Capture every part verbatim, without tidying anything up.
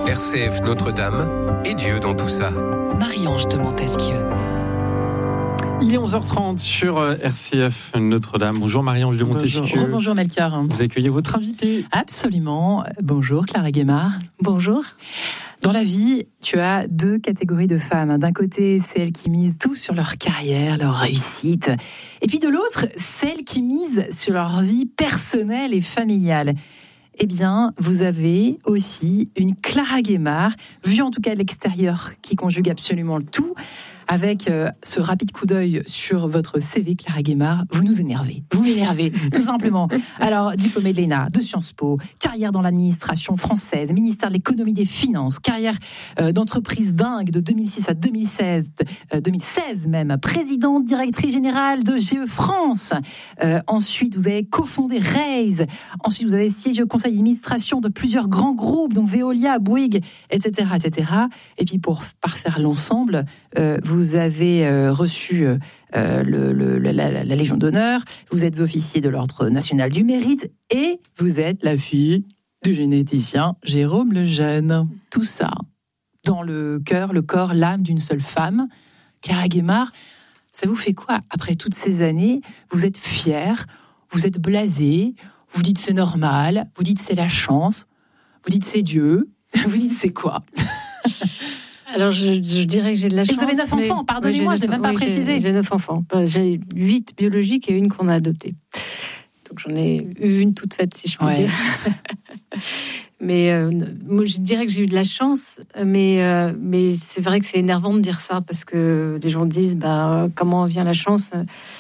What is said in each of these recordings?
R C F Notre-Dame et Dieu dans tout ça. Marie-Ange de Montesquieu. Il est onze heures trente sur R C F Notre-Dame. Bonjour Marie-Ange de Montesquieu. Bonjour, bonjour Melchior. Vous accueillez votre invité. Absolument. Bonjour Clara Guémard. Bonjour. Dans la vie, tu as deux catégories de femmes. D'un côté, celles qui misent tout sur leur carrière, leur réussite. Et puis de l'autre, celles qui misent sur leur vie personnelle et familiale. Eh bien, vous avez aussi une Clara Guémard, vue en tout cas de l'extérieur, qui conjugue absolument le tout. Avec euh, ce rapide coup d'œil sur votre C V, Clara Guémard, vous nous énervez. Vous m'énervez, tout simplement. Alors, diplômée de l'E N A, de Sciences Po, carrière dans l'administration française, ministère de l'économie et des finances, carrière euh, d'entreprise dingue de deux mille six à deux mille seize, euh, deux mille seize même, présidente directrice générale de G E France. Euh, ensuite, vous avez cofondé Raise. Ensuite, vous avez siégé au conseil d'administration de plusieurs grands groupes, dont Veolia, Bouygues, et cetera, et cetera. Et puis, pour parfaire l'ensemble, euh, vous Vous avez euh, reçu euh, le, le, la, la, la Légion d'honneur, vous êtes officier de l'Ordre national du mérite et vous êtes la fille du généticien Jérôme Lejeune. Tout ça dans le cœur, le corps, l'âme d'une seule femme. Clara Guémard, ça vous fait quoi après toutes ces années? Vous êtes fière, vous êtes blasée, vous dites c'est normal, vous dites c'est la chance, vous dites c'est Dieu, vous dites c'est quoi? Alors, je, je dirais que j'ai de la et chance. Vous avez neuf mais... enfants, pardonnez-moi, oui, je n'ai même pas oui, précisé. J'ai, j'ai neuf enfants. J'ai huit biologiques et une qu'on a adoptée. Donc, j'en ai eu une toute faite, si je puis ouais. dire. mais euh, moi, je dirais que j'ai eu de la chance, mais, euh, mais c'est vrai que c'est énervant de dire ça parce que les gens disent bah, comment vient la chance.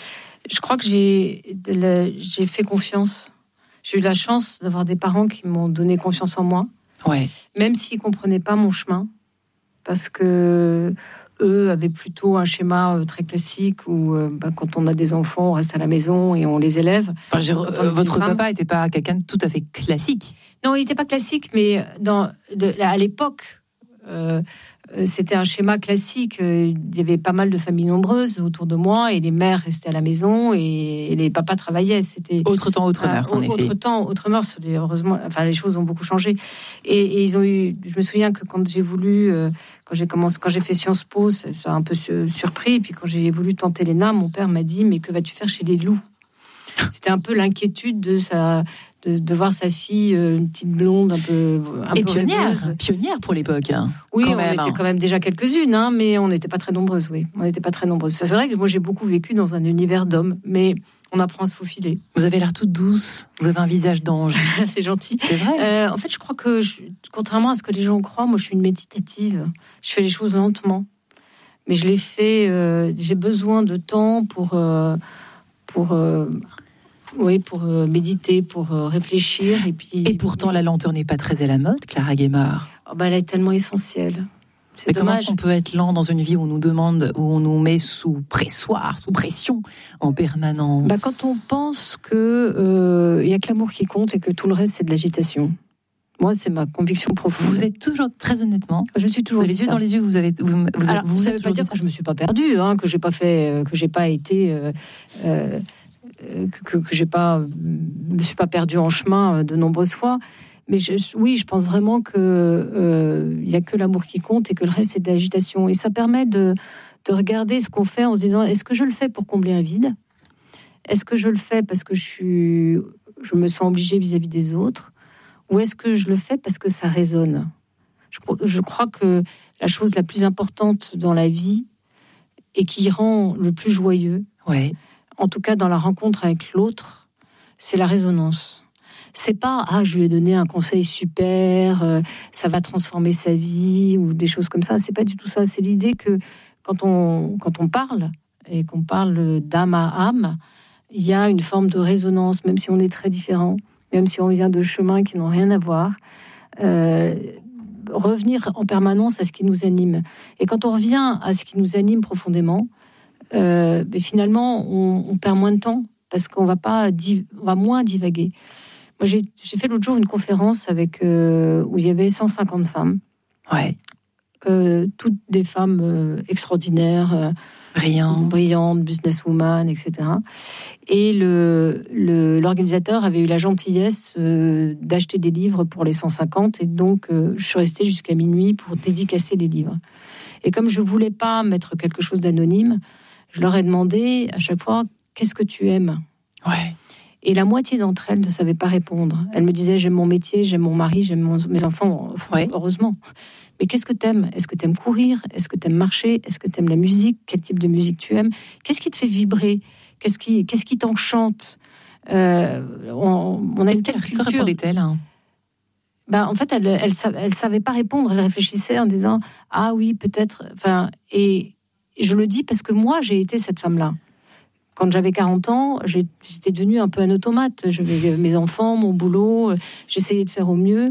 Je crois que j'ai, la, j'ai fait confiance. J'ai eu la chance d'avoir des parents qui m'ont donné confiance en moi, ouais. même s'ils ne comprenaient pas mon chemin. Parce que eux avaient plutôt un schéma très classique où euh, bah, quand on a des enfants, on reste à la maison et on les élève. Enfin, j'ai, euh, votre papa n'était pas quelqu'un de tout à fait classique. Non, il n'était pas classique, mais dans, de, à l'époque, euh, c'était un schéma classique. Il y avait pas mal de familles nombreuses autour de moi et les mères restaient à la maison et, et les papas travaillaient. C'était autre temps, autre mœurs, en autre effet. Autre temps, autre mœurs. Heureusement, enfin, les choses ont beaucoup changé. Et, et ils ont eu. Je me souviens que quand j'ai voulu, euh, quand j'ai commencé, quand j'ai fait Sciences Po, ça a un peu surpris. Et puis quand j'ai voulu tenter l'E N A, mon père m'a dit mais que vas-tu faire chez les loups? C'était un peu l'inquiétude de sa. De, de voir sa fille, une petite blonde un peu un et peu pionnière, rêveuse. pionnière pour l'époque. Hein, oui, on même, était hein. quand même déjà quelques-unes, hein, mais on n'était pas très nombreuses. Oui, on n'était pas très nombreuses. C'est vrai que moi j'ai beaucoup vécu dans un univers d'hommes, mais on apprend à se faufiler. Vous avez l'air toute douce. Vous avez un visage d'ange. C'est gentil. C'est vrai. Euh, en fait, je crois que, je, contrairement à ce que les gens croient, moi je suis une méditative. Je fais les choses lentement, mais je les fais. Euh, j'ai besoin de temps pour euh, pour euh, Oui, pour euh, méditer, pour euh, réfléchir. Et, puis, et pourtant, la lenteur n'est pas très à la mode, Clara Guémard. Oh bah, elle est tellement essentielle. C'est Mais dommage. comment est-ce qu'on peut être lent dans une vie où on nous demande, où on nous met sous pressoir, sous pression, en permanence? Bah, quand on pense qu'il euh, n'y a que l'amour qui compte et que tout le reste, c'est de l'agitation. Moi, c'est ma conviction profonde. Vous êtes toujours, très honnêtement, je suis toujours les yeux dans les yeux, vous avez, vous, vous, Alors, vous, vous vous savez pas dire ça. que je me suis pas perdue, hein, que j'ai pas fait, que j'ai pas été, euh, euh, que, que j'ai pas, me suis pas perdue en chemin de nombreuses fois. Mais je, oui, je pense vraiment que euh, il y a que l'amour qui compte et que le reste c'est de l'agitation. Et ça permet de, de regarder ce qu'on fait en se disant est-ce que je le fais pour combler un vide? Est-ce que je le fais parce que je suis, je me sens obligée vis-à-vis des autres? Ou est-ce que je le fais parce que ça résonne? je, je crois que la chose la plus importante dans la vie et qui rend le plus joyeux, ouais. en tout cas dans la rencontre avec l'autre, c'est la résonance. C'est pas « ah, je lui ai donné un conseil super, euh, ça va transformer sa vie » ou des choses comme ça. C'est pas du tout ça. C'est l'idée que quand on, quand on parle, et qu'on parle d'âme à âme, il y a une forme de résonance, même si on est très différents, même si on vient de chemins qui n'ont rien à voir. Euh, revenir en permanence à ce qui nous anime. Et quand on revient à ce qui nous anime profondément, euh, mais finalement, on, on perd moins de temps parce qu'on va pas, div- on va moins divaguer. Moi, j'ai, j'ai fait l'autre jour une conférence avec euh, où il y avait cent cinquante femmes. Ouais. Euh, toutes des femmes euh, extraordinaires. Euh, brillante, brillante businesswoman, et cetera. Et le, le, l'organisateur avait eu la gentillesse euh, d'acheter des livres pour les cent cinquante, et donc euh, je suis restée jusqu'à minuit pour dédicacer les livres. Et comme je voulais pas mettre quelque chose d'anonyme, je leur ai demandé à chaque fois « Qu'est-ce que tu aimes ?» Ouais. Et la moitié d'entre elles ne savaient pas répondre. Elles me disaient « J'aime mon métier, j'aime mon mari, j'aime mon, mes enfants. » Ouais. Heureusement. Mais qu'est-ce que t'aimes ? Est-ce que t'aimes courir ? Est-ce que t'aimes marcher ? Est-ce que t'aimes la musique ? Quel type de musique tu aimes ? Qu'est-ce qui te fait vibrer ? Qu'est-ce qui, qu'est-ce qui t'enchante ? euh, on, on a Qu'est-ce une telle qu'elle culture. répondait-elle hein Ben, en fait, elle, elle, elle savait pas répondre. Elle réfléchissait en disant « Ah oui, peut-être. » Enfin, et je le dis parce que moi, j'ai été cette femme-là. Quand j'avais quarante ans, j'étais devenue un peu un automate. J'avais mes enfants, mon boulot, j'essayais de faire au mieux.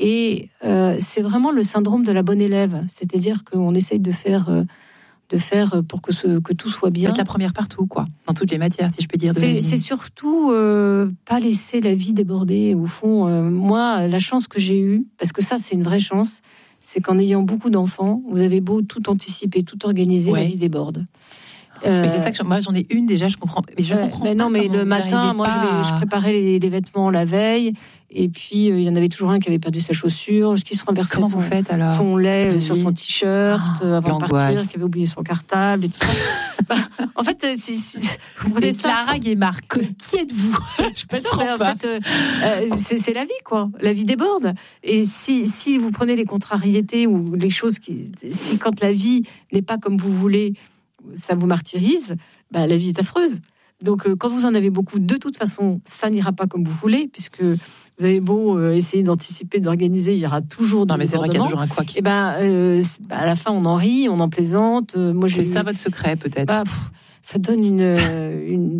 Et euh, c'est vraiment le syndrome de la bonne élève. C'est-à-dire qu'on essaye de faire, euh, de faire pour que, ce, que tout soit bien. Être la première partout, quoi. Dans toutes les matières, si je peux dire. De c'est, c'est surtout euh, pas laisser la vie déborder. Au fond, euh, moi, la chance que j'ai eue, parce que ça, c'est une vraie chance, c'est qu'en ayant beaucoup d'enfants, vous avez beau tout anticiper, tout organiser, ouais. La vie déborde. Euh, mais c'est ça que je, moi j'en ai une déjà, je comprends. Mais je euh, comprends mais pas non, mais le matin, moi à... je, je préparais les, les vêtements la veille, et puis euh, il y en avait toujours un qui avait perdu sa chaussure, qui se renversait son, faites, alors son lait vous sur son t-shirt oh, avant de partir, qui avait oublié son cartable et tout ça. bah, en fait, si, si, vous prenez ça. Clara Guémard, qui êtes-vous ? Je comprends non, mais pas. En fait, euh, euh, c'est, c'est la vie, quoi. La vie déborde. Et si, si vous prenez les contrariétés ou les choses qui, si quand la vie n'est pas comme vous voulez, ça vous martyrise. Bah, la vie est affreuse. Donc, euh, quand vous en avez beaucoup, de toute façon, ça n'ira pas comme vous voulez, puisque vous avez beau euh, essayer d'anticiper, d'organiser, il y aura toujours des non, mais c'est vrai qu'il y a toujours un couac. Et ben, euh, bah, à la fin, on en rit, on en plaisante. Euh, moi, c'est j'ai ça eu... votre secret, peut-être. Bah, pff, ça donne une, une,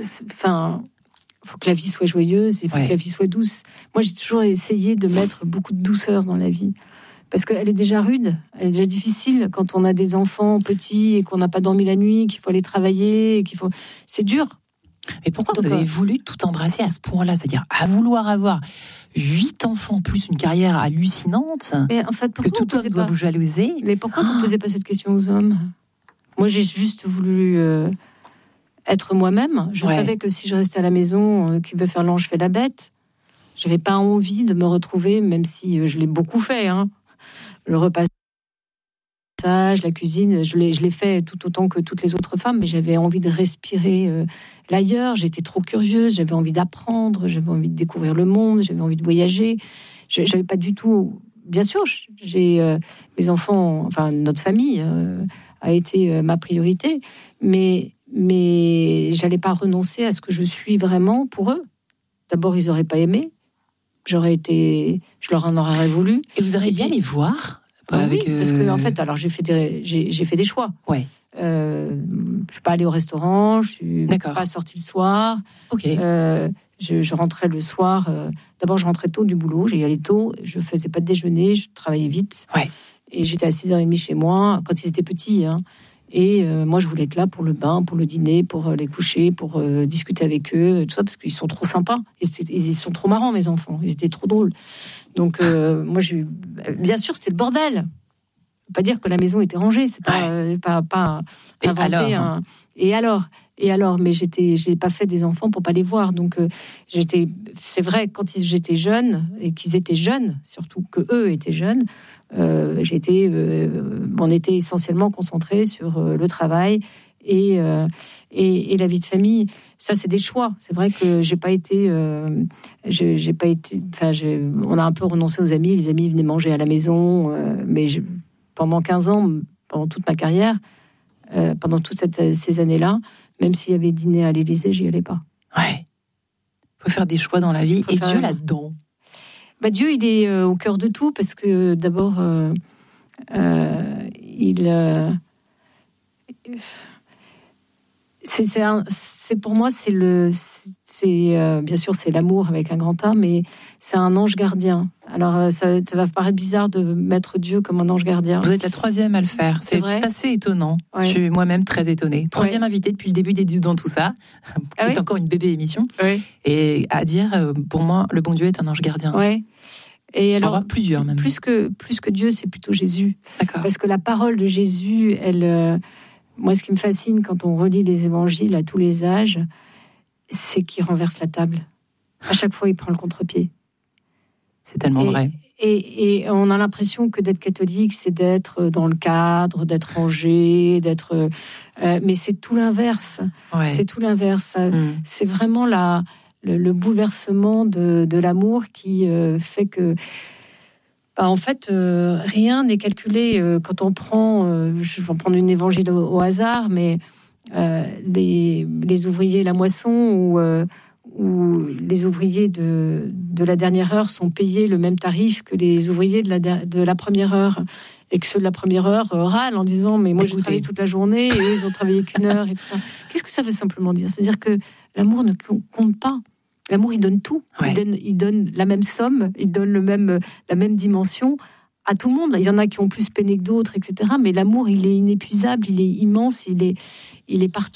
enfin, faut que la vie soit joyeuse, il faut ouais. que la vie soit douce. Moi, j'ai toujours essayé de mettre beaucoup de douceur dans la vie. Parce qu'elle est déjà rude, elle est déjà difficile quand on a des enfants petits et qu'on n'a pas dormi la nuit, qu'il faut aller travailler, et qu'il faut... c'est dur. Mais pourquoi Donc, vous avez voulu tout embrasser à ce point-là ? C'est-à-dire à vouloir avoir huit enfants plus une carrière hallucinante, mais en fait, que tout homme doit pas... vous jalouser. Mais pourquoi ah. vous ne posez pas cette question aux hommes ? Moi, j'ai juste voulu euh, être moi-même. Je ouais. savais que si je restais à la maison, euh, qui veut faire l'ange fait la bête. J'avais pas envie de me retrouver, même si euh, je l'ai beaucoup fait, hein. Le repassage, la cuisine, je l'ai, je l'ai fait tout autant que toutes les autres femmes, mais j'avais envie de respirer euh, l'ailleurs, j'étais trop curieuse, j'avais envie d'apprendre, j'avais envie de découvrir le monde, j'avais envie de voyager. Je, j'avais pas du tout... Bien sûr, j'ai euh, mes enfants, enfin notre famille euh, a été euh, ma priorité, mais, mais j'allais pas renoncer à ce que je suis vraiment pour eux. D'abord, ils auraient pas aimé. J'aurais été, je leur en aurais voulu. Et vous auriez bien les voir bah avec oui, parce que en fait, alors j'ai fait des, j'ai, j'ai fait des choix. Ouais. Euh, je suis pas allée au restaurant, je suis D'accord. pas sortie le soir. Ok. Euh, je, je rentrais le soir. Euh, d'abord, je rentrais tôt du boulot, j'y allais tôt. Je faisais pas de déjeuner, je travaillais vite. Ouais. Et j'étais à six heures trente chez moi quand ils étaient petits. Hein. Et euh, moi, je voulais être là pour le bain, pour le dîner, pour les coucher, pour euh, discuter avec eux, tout ça, parce qu'ils sont trop sympas. Et ils sont trop marrants, mes enfants. Ils étaient trop drôles. Donc, euh, moi, je, bien sûr, c'était le bordel. Je veux pas dire que la maison était rangée. C'est pas, ouais. pas, pas inventer. Et alors, un... et alors, et alors, mais j'étais, j'ai pas fait des enfants pour pas les voir. Donc, euh, j'étais. C'est vrai, quand j'étais jeune et qu'ils étaient jeunes, surtout que eux étaient jeunes. Euh, j'ai été, euh, on était essentiellement concentrés sur euh, le travail et, euh, et et la vie de famille. Ça, c'est des choix. C'est vrai que j'ai pas été, euh, j'ai, j'ai pas été. Enfin, j'ai, on a un peu renoncé aux amis. Les amis venaient manger à la maison, euh, mais je, pendant quinze ans, pendant toute ma carrière, euh, pendant toutes cette, ces années-là, même s'il y avait dîner à l'Élysée, j'y allais pas. Ouais. Faut faire des choix dans la vie et faire... Dieu là-dedans. Bah, Dieu, il est euh, au cœur de tout parce que d'abord, euh, euh, il, euh, c'est, c'est, un, c'est pour moi, c'est le, c'est euh, bien sûr c'est l'amour avec un grand A, mais c'est un ange gardien. Alors euh, ça, ça va paraître bizarre de mettre Dieu comme un ange gardien. Vous êtes la troisième à le faire. C'est, c'est vrai. Assez étonnant. Ouais. Je suis moi-même très étonnée. Troisième ouais. invitée depuis le début des Dieux dans tout ça. Ah c'est oui encore une bébé émission. Oui. Et à dire, pour moi, le bon Dieu est un ange gardien. Ouais. Et alors, alors plusieurs même. Plus que plus que Dieu, c'est plutôt Jésus. D'accord. Parce que la parole de Jésus, elle, euh, moi, ce qui me fascine quand on relit les évangiles à tous les âges, c'est qu'il renverse la table. À chaque fois, il prend le contre-pied. C'est tellement et, vrai. Et, et on a l'impression que d'être catholique, c'est d'être dans le cadre, d'être rangé, d'être. Euh, mais c'est tout l'inverse. Ouais. C'est tout l'inverse. Mmh. C'est vraiment la, le, le bouleversement de, de l'amour qui euh, fait que. Bah, en fait, euh, rien n'est calculé. Euh, quand on prend, euh, je vais en prendre une évangile au, au hasard, mais euh, les, les ouvriers la moisson ou euh, où les ouvriers de, de la dernière heure sont payés le même tarif que les ouvriers de la, de la première heure, et que ceux de la première heure euh, râlent en disant mais moi j'ai travaillé toute la journée et eux ils ont travaillé qu'une heure et tout ça. Qu'est-ce que ça veut simplement dire? Ça veut dire que l'amour ne compte pas. L'amour, il donne tout. Ouais. Il donne, il donne la même somme, il donne le même, la même dimension à tout le monde. Il y en a qui ont plus peiné que d'autres, et cetera. Mais l'amour, il est inépuisable, il est immense, il est, il est partout.